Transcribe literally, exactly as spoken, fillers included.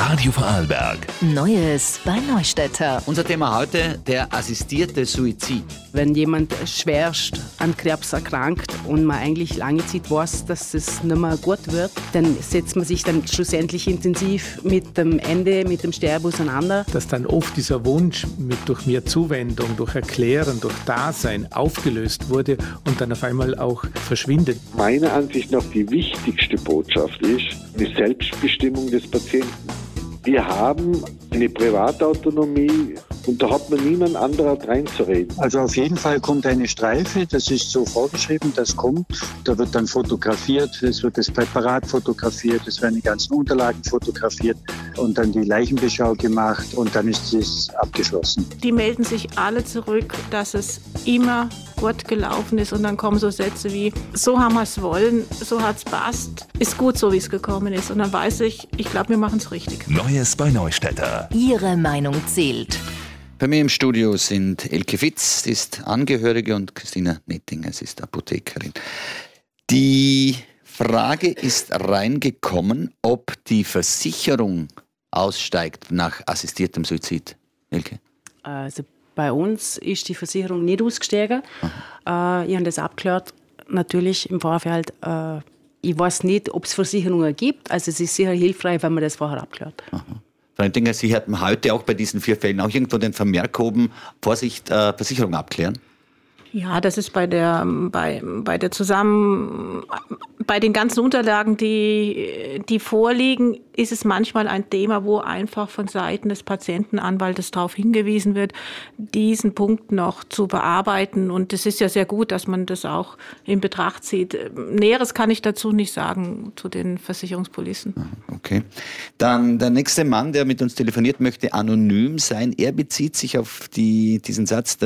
Radio Vorarlberg. Neues bei Neustädter. Unser Thema heute, der assistierte Suizid. Wenn jemand schwerst an Krebs erkrankt und man eigentlich lange Zeit weiß, dass es nicht mehr gut wird, dann setzt man sich dann schlussendlich intensiv mit dem Ende, mit dem Sterben auseinander. Dass dann oft dieser Wunsch mit durch mehr Zuwendung, durch Erklären, durch Dasein aufgelöst wurde und dann auf einmal auch verschwindet. Meiner Ansicht nach die wichtigste Botschaft ist die Selbstbestimmung des Patienten. Wir haben eine Privatautonomie und da hat man niemand anderer reinzureden. Also auf jeden Fall kommt eine Streife, das ist so vorgeschrieben, das kommt. Da wird dann fotografiert, es wird das Präparat fotografiert, es werden die ganzen Unterlagen fotografiert und dann die Leichenbeschau gemacht und dann ist es abgeschlossen. Die melden sich alle zurück, dass es immer gut gelaufen ist und dann kommen so Sätze wie, so haben wir es wollen, so hat es passt, ist gut so, wie es gekommen ist. Und dann weiß ich, ich glaube, wir machen es richtig. Neues bei Neustädter. Ihre Meinung zählt. Bei mir im Studio sind Elke Fitz, die ist Angehörige, und Christina Nettinger, sie ist Apothekerin. Die Frage ist reingekommen, ob die Versicherung aussteigt nach assistiertem Suizid. Elke? Also bei uns ist die Versicherung nicht ausgestiegen. Äh, ich habe das abgeklärt, natürlich im Vorfeld. Äh, ich weiß nicht, ob es Versicherungen gibt. Also es ist sicher hilfreich, wenn man das vorher abklärt. Aha. Ich denke, Sie hatten heute auch bei diesen vier Fällen auch irgendwo den Vermerk oben, Vorsicht, äh, Versicherung abklären. Ja, das ist bei der, bei, bei der Zusammen, bei den ganzen Unterlagen, die, die vorliegen, ist es manchmal ein Thema, wo einfach von Seiten des Patientenanwaltes darauf hingewiesen wird, diesen Punkt noch zu bearbeiten. Und es ist ja sehr gut, dass man das auch in Betracht zieht. Näheres kann ich dazu nicht sagen, zu den Versicherungspolicen. Okay. Dann der nächste Mann, der mit uns telefoniert, möchte anonym sein. Er bezieht sich auf die, diesen Satz, dass